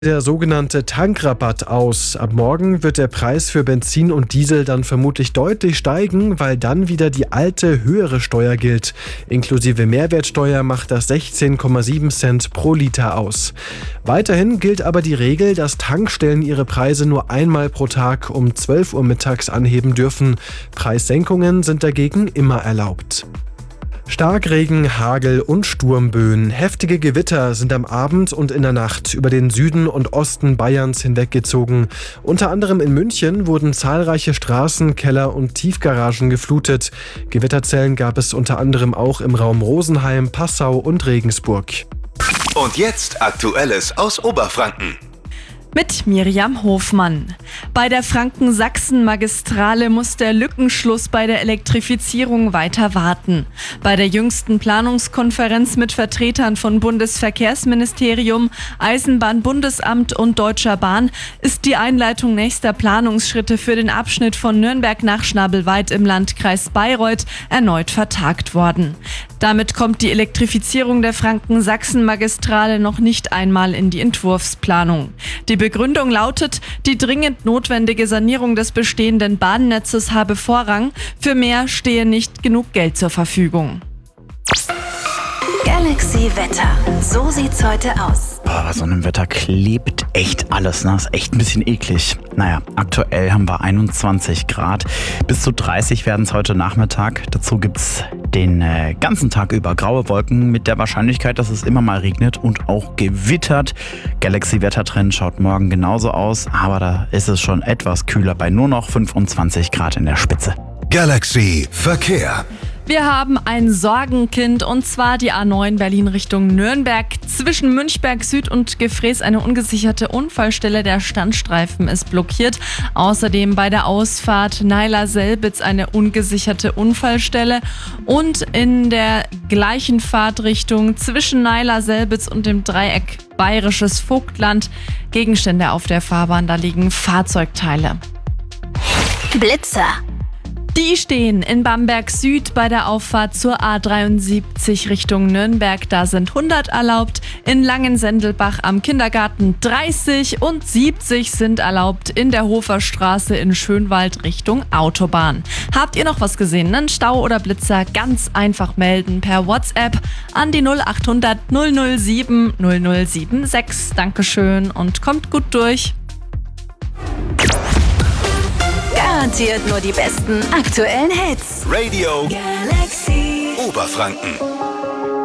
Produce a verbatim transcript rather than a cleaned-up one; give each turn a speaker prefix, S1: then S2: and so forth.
S1: Der sogenannte Tankrabatt aus. Ab morgen wird der Preis für Benzin und Diesel dann vermutlich deutlich steigen, weil dann wieder die alte, höhere Steuer gilt. Inklusive Mehrwertsteuer macht das sechzehn Komma sieben Cent pro Liter aus. Weiterhin gilt aber die Regel, dass Tankstellen ihre Preise nur einmal pro Tag um zwölf Uhr mittags anheben dürfen. Preissenkungen sind dagegen immer erlaubt. Starkregen, Hagel und Sturmböen. Heftige Gewitter sind am Abend und in der Nacht über den Süden und Osten Bayerns hinweggezogen. Unter anderem in München wurden zahlreiche Straßen, Keller und Tiefgaragen geflutet. Gewitterzellen gab es unter anderem auch im Raum Rosenheim, Passau und Regensburg.
S2: Und jetzt Aktuelles aus Oberfranken.
S3: Mit Miriam Hofmann. Bei der Franken-Sachsen-Magistrale muss der Lückenschluss bei der Elektrifizierung weiter warten. Bei der jüngsten Planungskonferenz mit Vertretern von Bundesverkehrsministerium, Eisenbahnbundesamt und Deutscher Bahn ist die Einleitung nächster Planungsschritte für den Abschnitt von Nürnberg nach Schnabelweit im Landkreis Bayreuth erneut vertagt worden. Damit kommt die Elektrifizierung der Franken-Sachsen-Magistrale noch nicht einmal in die Entwurfsplanung. Die Begründung lautet, die dringend notwendige Sanierung des bestehenden Bahnnetzes habe Vorrang, für mehr stehe nicht genug Geld zur Verfügung.
S4: Galaxy Wetter. So sieht's heute aus.
S5: Boah, bei so einem Wetter klebt echt alles, ne? Ist echt ein bisschen eklig. Naja, aktuell haben wir einundzwanzig Grad. Bis zu dreißig werden es heute Nachmittag. Dazu gibt's den äh, ganzen Tag über graue Wolken mit der Wahrscheinlichkeit, dass es immer mal regnet und auch gewittert. Galaxy Wettertrend schaut morgen genauso aus, aber da ist es schon etwas kühler bei nur noch fünfundzwanzig Grad in der Spitze.
S2: Galaxy Verkehr.
S3: Wir haben ein Sorgenkind, und zwar die A neun Berlin Richtung Nürnberg. Zwischen Münchberg Süd und Gefrees eine ungesicherte Unfallstelle. Der Standstreifen ist blockiert. Außerdem bei der Ausfahrt Naila-Selbitz eine ungesicherte Unfallstelle. Und in der gleichen Fahrtrichtung zwischen Naila-Selbitz und dem Dreieck Bayerisches Vogtland Gegenstände auf der Fahrbahn. Da liegen Fahrzeugteile.
S4: Blitzer.
S3: Die stehen in Bamberg Süd bei der Auffahrt zur A dreiundsiebzig Richtung Nürnberg. Da sind hundert erlaubt. In Langensendelbach am Kindergarten dreißig und siebzig sind erlaubt in der Hoferstraße in Schönwald Richtung Autobahn. Habt ihr noch was gesehen? Einen Stau oder Blitzer? Ganz einfach melden per WhatsApp an die null acht hundert null null sieben null null sieben sechs. Dankeschön und kommt gut durch.
S4: Garantiert nur die besten aktuellen Hits.
S2: Radio
S4: Galaxy
S2: Oberfranken.